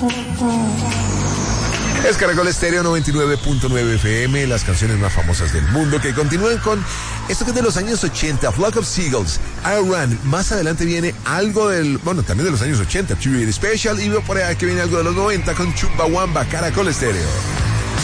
Es Caracol Estéreo 99.9 FM, las canciones más famosas del mundo, que continúan con esto que es de los años 80, Flock of Seagulls, I Run. Más adelante viene algo también de los años 80, Tribute Special, y veo por ahí que viene algo de los 90 con Chumbawamba, Caracol Estéreo.